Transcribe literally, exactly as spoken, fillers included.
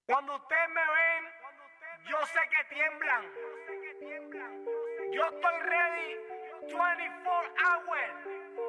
Cuando ustedes me ven, yo sé que tiemblan. Yo estoy ready veinticuatro hours.